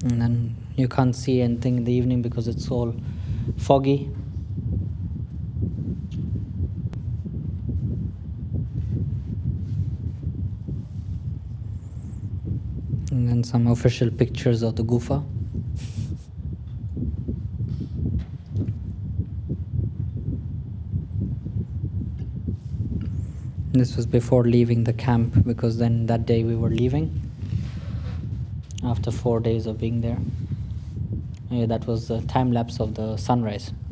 And then you can't see anything in the evening because it's all foggy. And then some official pictures of the Gufa. This was before leaving the camp, because then that day we were leaving after 4 days of being there. Yeah, that was the time lapse of the sunrise.